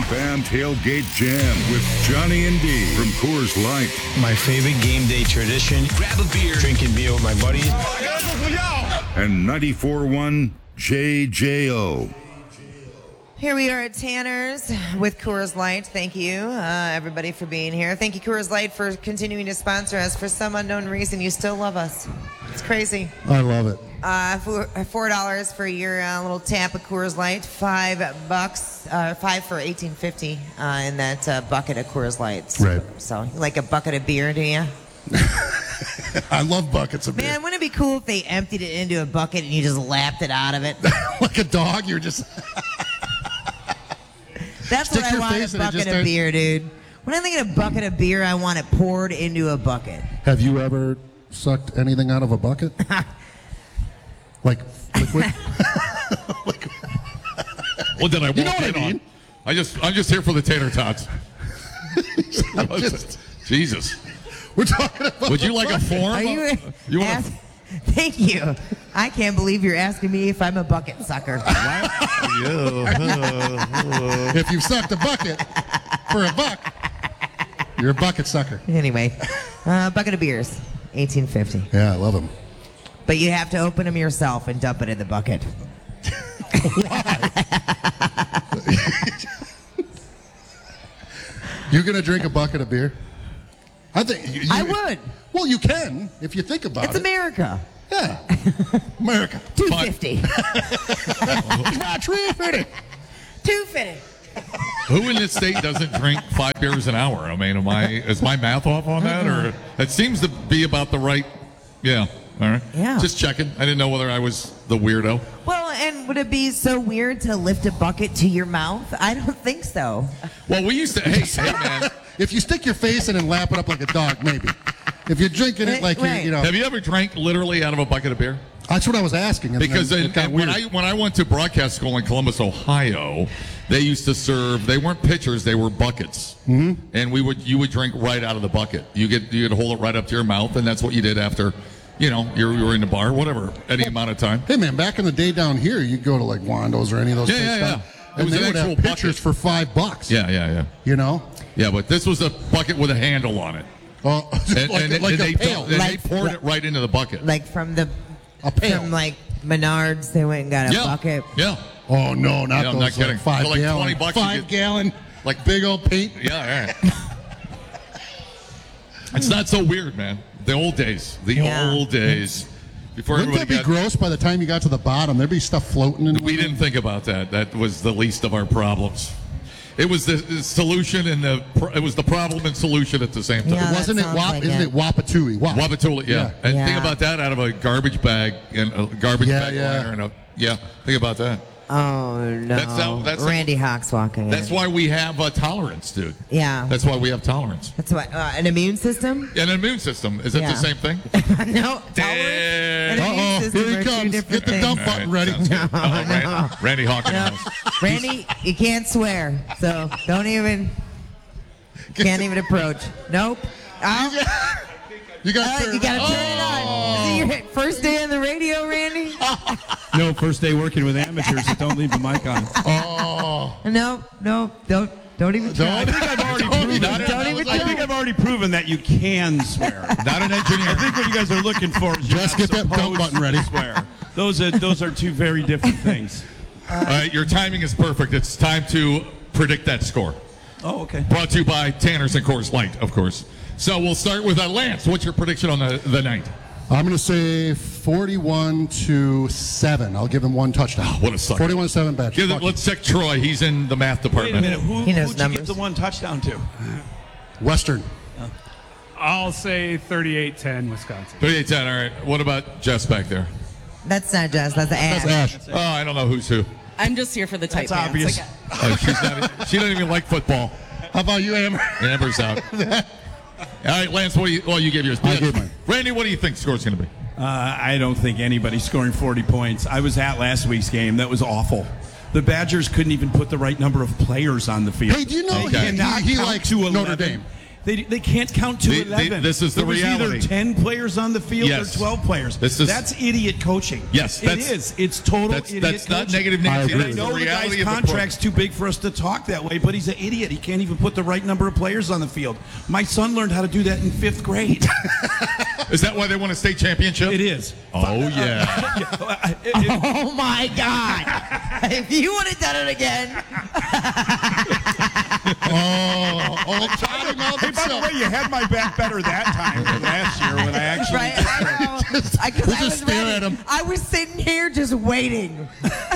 Bam Tailgate Jam with Johnny and D from Coors Light. My favorite game day tradition. Grab a beer. Drinking beer with my buddies. And 94.1 JJO. Here we are at Tanner's with Coors Light. Thank you, everybody, for being here. Thank you, Coors Light, for continuing to sponsor us. For some unknown reason, you still love us. It's crazy. I love it. $4 for your little tap of Coors Light. $5, $5 for $18.50 in that bucket of Coors Light. Right. So, you like a bucket of beer, do you? I love buckets of beer. Man, wouldn't it be cool if they emptied it into a bucket and you just lapped it out of it? Like a dog, you're just... That's Stick what I your want, face a in it, bucket just of start- beer, dude. When I think of a bucket of beer, I want it poured into a bucket. Have you ever sucked anything out of a bucket? Like liquid? Well, did I walk You know what in I mean? on? I'm just here for the tater tots. Jesus. We're talking about... Would you like a form? Are you You want ask- Thank you. I can't believe you're asking me if I'm a bucket sucker. If you've sucked a bucket for a buck, you're a bucket sucker. Anyway, bucket of beers, $18.50. Yeah, I love them. But you have to open them yourself and dump it in the bucket. You're going to drink a bucket of beer? I think I would. Well, you can if you think about It's it. America. Yeah. America. $2.50. Not $3.50. $2.50. Who in this state doesn't drink 5 beers an hour? I mean, is my math off on that, or it seems to be about the right? Yeah. All right. Yeah. Just checking. I didn't know whether I was the weirdo. Well, and would it be so weird to lift a bucket to your mouth? I don't think so. Well, we used to. Hey, man. If you stick your face in and lap it up like a dog, maybe. If you're drinking it like Right. you know. Have you ever drank literally out of a bucket of beer? That's what I was asking. And Because then it got when weird. I went to broadcast school in Columbus, Ohio, they used to serve. They weren't pitchers; they were buckets. Mm-hmm. And you would drink right out of the bucket. You'd hold it right up to your mouth, and that's what you did after. You know, you were in the bar, whatever, any amount of time. Hey man, back in the day down here, you'd go to like Wando's or any of those Yeah, places. yeah. It And was they an would have actual pitchers bucket. for $5. Yeah. You know? Yeah, but this was a bucket with a handle on it. Oh, like a pail. They poured it right into the bucket. Like from A pail. from like Menards, they went and got a bucket. Yeah. Oh no, not Yeah, I'm those not kidding. like 5 For like gallon. 20 bucks, you 5 get- gallon, like- big old paint. Yeah, all right. It's not so weird, man. The old days. Old days. Before Wouldn't that everybody be gross by the time you got to the bottom? There'd be stuff floating in. We didn't think about that. That was the least of our problems. It was the solution and it was the problem and solution at the same time. Yeah. Wasn't it That sounds like Isn't it Wapatui? Wapatula, yeah. And Yeah. think about that out of a garbage bag and a garbage Yeah, bag yeah. liner and think about that. Oh no! That's Randy Hawk's walking. That's in. why we have tolerance, dude. Yeah. That's why we have tolerance. That's what an immune system. And an immune system. Is it Yeah. the same thing? No, tolerance and immune Uh-oh, system here he are two comes. different Get the things. dump button ready. Sounds good. Randy Hawkins. No. Randy, you can't swear, so can't even approach. Nope. You got You gotta turn it on. Is it your first day on the radio, Randy? No, first day working with amateurs that don't leave the mic on. No, don't even try. I think I've already proven. Don't even I try. think I've already proven that you can swear. Not an engineer. I think what you guys are looking for is you're Just not get that dump supposed button ready. to Swear. Those are two very different things. All right, your timing is perfect. It's time to predict that score. Oh, okay. Brought to you by Tanner's and Coors Light, of course. So we'll start with Lance. What's your prediction on the night? I'm going to say 41-7. I'll give him one touchdown. What a sucker. 41-7 batch. Let's check Troy. He's in the math Wait a department. minute. He knows Who'd you numbers. give the one touchdown to? Western. I'll say 38-10 Wisconsin. 38-10. All right. What about Jess back there? That's not Jess. That's Ash. That's Ash. Oh, I don't know who's who. I'm just here for the tight That's pants. obvious. She doesn't even like football. How about you, Amber? Amber's out. All right, Lance, you gave yours. I gave mine. Randy, what do you think the score's going to be? I don't think anybody's scoring 40 points. I was at last week's game. That was awful. The Badgers couldn't even put the right number of players on the field. Hey, do you know They cannot he count likes to Notre 11. Dame? They can't count to 11. This is the There was reality. either 10 players on the field Yes. or 12 players. That's idiot coaching. Yes, it is. It's total idiot That's not coaching. negative Nancy. And I That's know the the reality guy's of the contract's too big for us to talk that way, but he's an idiot. He can't even put the right number of players on the field. My son learned how to do that in 5th grade. Is that why they won a state championship? It is. Oh, yeah. Oh my God! If you would have done it again, Johnny Mouth Hey, by the way, you had my back better that time than last year when I actually. right? I know. Because I was stare ready. at him. I was sitting here just waiting,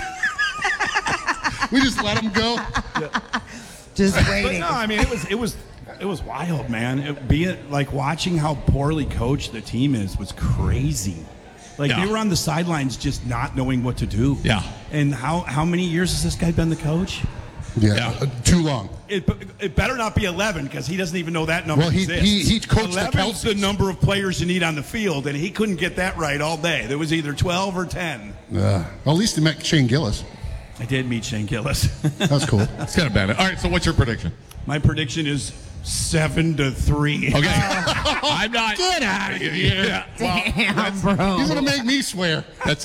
We just let him go. just But waiting. no, I mean it was wild, man. Like watching how poorly coached the team was crazy. Like Yeah. they were on the sidelines just not knowing what to do. Yeah. And how many years has this guy been the coach? Yeah, too long. It better not be 11 because he doesn't even know that number Well, he exists. coached the 11 is the Kelseys. number of players you need on the field, and he couldn't get that right all day. There was either 12 or 10. Well, at least he met Shane Gillis. I did meet Shane Gillis. That's cool. It's kind of bad. All right, so what's your prediction? My prediction is 7-3. Okay. I'm not. Get out of here. Yeah. Well, Damn, bro. He's gonna make me swear. that's.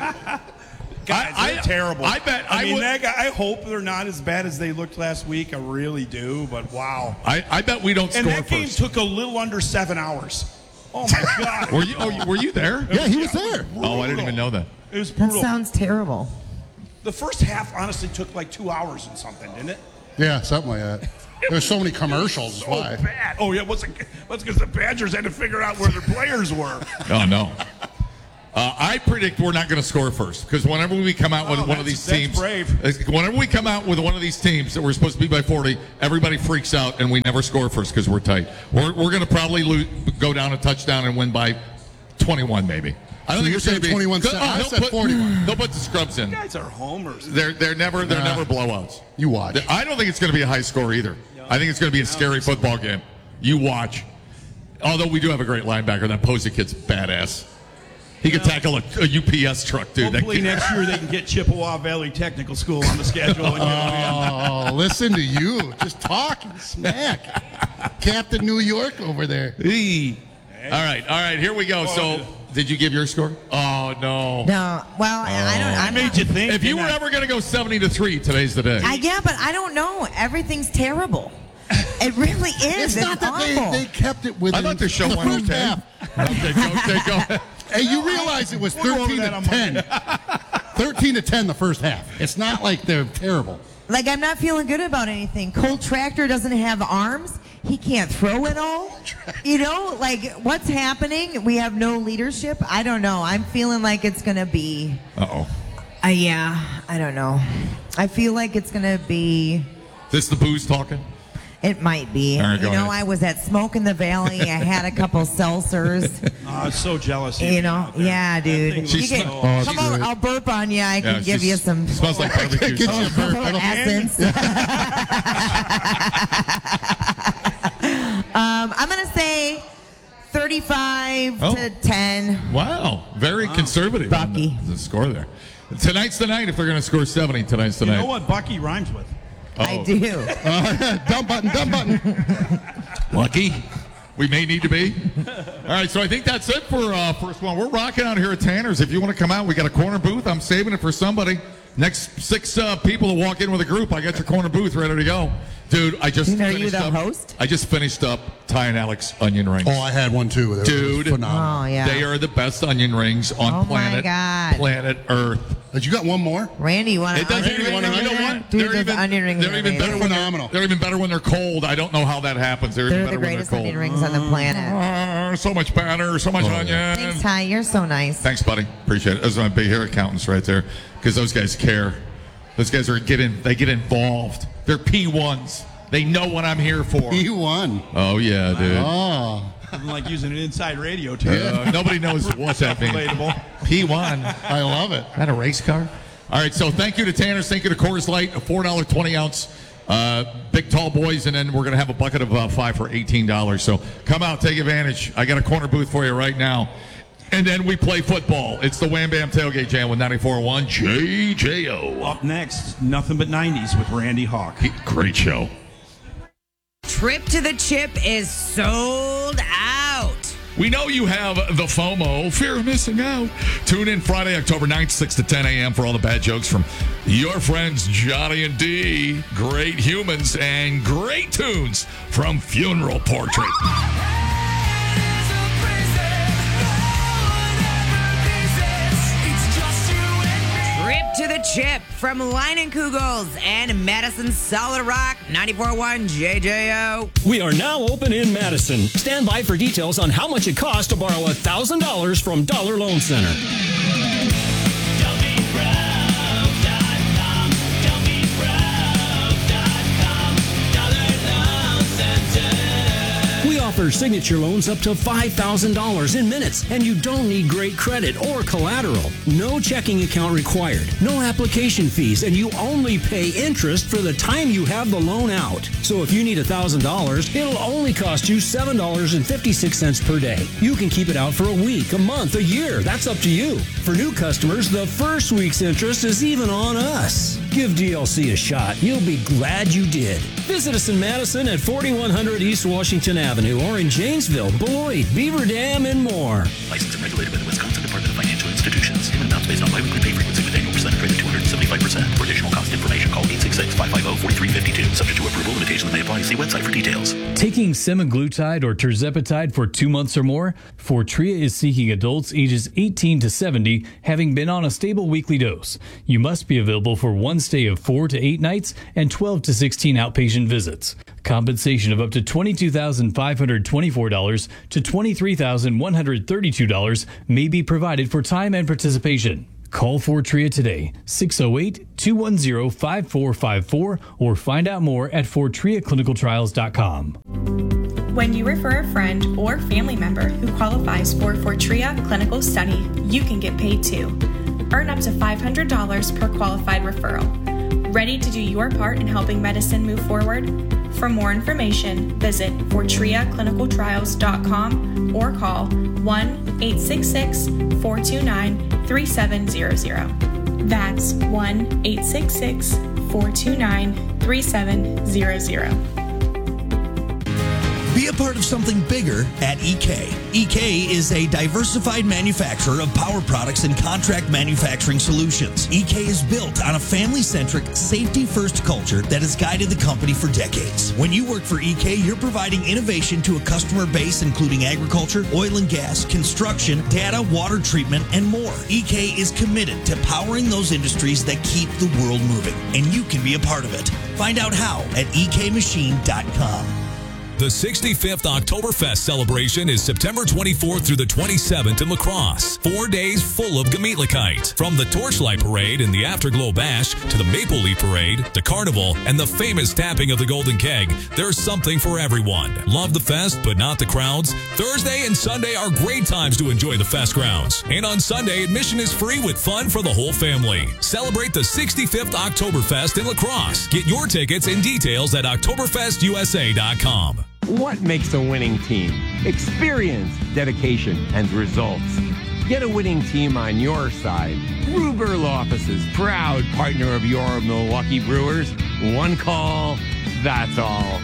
Guys, they're terrible. I bet I mean, would. I hope they're not as bad as they looked last week. I really do. But wow. I bet we don't And score that game first. took a little under 7 hours. Oh my God. Were you there? Yeah, he was there. Oh, I didn't even know that. It was That brutal. sounds terrible. The first half honestly took like 2 hours and something, didn't it? Yeah, something like that. There's so many commercials. That's why. Bad. Oh yeah, what's because the Badgers had to figure out where their players were. Oh no. I predict we're not going to score first because whenever we come out with one of these that's teams, brave. whenever we come out with one of these teams that we're supposed to be by 40, everybody freaks out and we never score first because we're tight. We're going to probably go down a touchdown and win by 21 maybe. I don't So think you're it's going to saying be 21-7. I said 41. They'll put the scrubs in. You guys are homers. They're never blowouts. You watch. I don't think it's going to be a high score either. I think it's going to be a scary football game. You watch. Although we do have a great linebacker, that Posey kid's badass. He could tackle a UPS truck, dude. Hopefully next year they can get Chippewa Valley Technical School on the schedule. And Oh, listen to you. Just talking smack. Captain New York over there. All right, here we go. So, did you give your score? Oh, no. No, well, I don't. I made you think. If you were ever going to go 70-3, today's the day. Yeah, but I don't know. Everything's terrible. It really is. It's not that awful. they kept it within I'd like to show the one first okay. half. Go. Hey, you realize it was We'll go over 13 that to on 10. 13 to 10 the first half. It's not like they're terrible. Like, I'm not feeling good about anything. Cole Tractor doesn't have arms. He can't throw it all. You know, like, what's happening? We have no leadership. I don't know. I'm feeling like it's going to be. Uh-oh. Yeah, I don't know. I feel like it's going to be. This the booze talking? It might be. All right, go you know, ahead. I was at Smoke in the Valley. I had a couple seltzers. I'm so jealous. You know, yeah, dude. thing You was can, so- Oh, come over. great. I'll burp on you. I can Yeah, give you some Smells like barbecue. Get you a burp. essence. I'm gonna say 35 to 10. Wow, very conservative. on Bucky. the score there. Tonight's the night. If they're going to score 70, tonight's the You night. know what Bucky rhymes with? I do. Dumb button. Lucky. We may need to be. All right, so I think that's it for first one. We're rocking out here at Tanner's. If you want to come out, we got a corner booth. I'm saving it for somebody. Next 6 people to walk in with a group, I got your corner booth ready to go. Dude, I just You know finished you the up. host? I just finished up Ty and Alex onion rings. Oh, I had one too. They were Dude. phenomenal. Oh, yeah. They are the best onion rings on Oh, my planet God. Earth. But you got one more? Randy, you want It doesn't Randy, even. want You an know onion what? ring? Dude, those onion rings They're are even better amazing. when Phenomenal. they're even better when they're cold. I don't know how that happens. They're even They're better the greatest when they're onion cold. rings on the planet. So much batter, so much onion. Thanks, Ty. You're so nice. Thanks, buddy. Appreciate it. Those are my big hair accountants right there, because those guys care. Those guys they get involved. They're P1s. They know what I'm here for. He won. Oh yeah, dude. Oh, I'm like using an inside radio term. Nobody knows what that means. Relatable. P1. I love it. Is that a race car? All right, so thank you to Tanner's. Thank you to Coors Light, a $4 20-ounce big tall boys, and then we're going to have a bucket of 5 for $18. So come out, take advantage. I got a corner booth for you right now. And then we play football. It's the Wham Bam Tailgate Jam with 94.1 JJO. Up next, nothing but 90s with Randy Hawk. Great show. Trip to the Chip is sold out. We know you have the FOMO, fear of missing out. Tune in Friday, October 9th, 6 to 10 a.m. for all the bad jokes from your friends Johnny and D. Great humans and great tunes from Funeral Portrait. Trip to the Chip from Leinenkugels and Madison Solid Rock 94.1 JJO. We are now open in Madison. Stand by for details on how much it costs to borrow $1,000 from Dollar Loan Center. We offer signature loans up to $5,000 in minutes, and you don't need great credit or collateral. No checking account required, no application fees, and you only pay interest for the time you have the loan out. So if you need $1,000, it'll only cost you $7.56 per day. You can keep it out for a week, a month, a year. That's up to you. For new customers, the first week's interest is even on us. Give DLC a shot. You'll be glad you did. Visit us in Madison at 4100 East Washington Avenue or in Janesville, Beloit, Beaver Dam, and more. Licensed and regulated by the Wisconsin Department of Financial Institutions. Payment amounts based on biweekly pay frequency with annual percentage rate of 275%. For additional cost information, call 866-550-4352. Subject to approval, limitations may apply. See website for details. Taking semaglutide or tirzepatide for 2 months or more, Fortrea is seeking adults ages 18 to 70 having been on a stable weekly dose. You must be available for one stay of 4 to 8 nights and 12 to 16 outpatient visits. Compensation of up to $22,524 to $23,132 may be provided for time and participation. Call Fortrea today, 608-210-5454, or find out more at FortreaClinicalTrials.com. When you refer a friend or family member who qualifies for Fortrea Clinical Study, you can get paid too. Earn up to $500 per qualified referral. Ready to do your part in helping medicine move forward? For more information, visit FortreaClinicalTrials.com or call 1-866-429-3700. That's 1-866-429-3700. Be a part of something bigger at EK. EK is a diversified manufacturer of power products and contract manufacturing solutions. EK is built on a family-centric, safety-first culture that has guided the company for decades. When you work for EK, you're providing innovation to a customer base including agriculture, oil and gas, construction, data, water treatment, and more. EK is committed to powering those industries that keep the world moving, and you can be a part of it. Find out how at ekmachine.com. The 65th Oktoberfest celebration is September 24th through the 27th in La Crosse. 4 days full of Gemütlichkeit. From the Torchlight Parade and the Afterglow Bash to the Maple Leaf Parade, the Carnival, and the famous tapping of the Golden Keg, there's something for everyone. Love the fest, but not the crowds? Thursday and Sunday are great times to enjoy the fest grounds. And on Sunday, admission is free with fun for the whole family. Celebrate the 65th Oktoberfest in La Crosse. Get your tickets and details at OktoberfestUSA.com. What makes a winning team? Experience, dedication, and results. Get a winning team on your side. Ruberl Offices, proud partner of your Milwaukee Brewers. One call, that's all.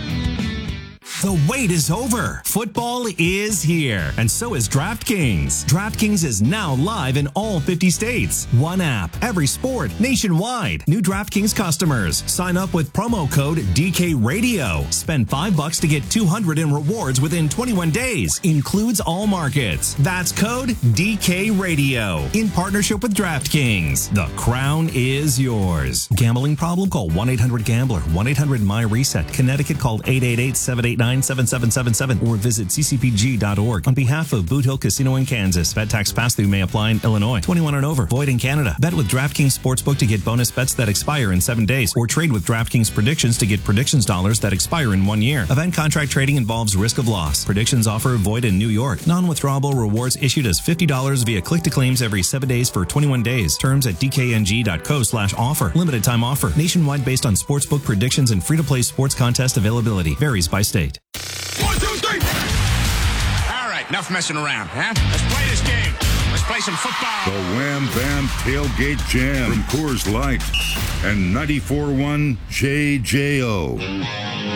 The wait is over. Football is here, and so is DraftKings. DraftKings is now live in all 50 states. One app, every sport, nationwide. New DraftKings customers. Sign up with promo code DKRadio. Spend $5 to get $200 in rewards within 21 days. Includes all markets. That's code DKRadio. In partnership with DraftKings. The crown is yours. Gambling problem? Call 1-800-GAMBLER. 1-800-MY-RESET. Connecticut called 888-789-7777 or visit ccpg.org. On behalf of Boot Hill Casino in Kansas, bet tax pass-through may apply in Illinois. 21 and over. Void in Canada. Bet with DraftKings Sportsbook to get bonus bets that expire in 7 days, or trade with DraftKings Predictions to get predictions dollars that expire in 1 year. Event contract trading involves risk of loss. Predictions offer void in New York. Non-withdrawable rewards issued as $50 via click-to-claims every 7 days for 21 days. Terms at dkng.co/offer. Limited time offer. Nationwide based on sportsbook predictions and free-to-play sports contest availability. Varies by state. 1, 2, 3. All right, enough messing around, huh? Let's play this game. Let's play some football. The Wham Bam Tailgate Jam from Coors Light and 94.1 JJO.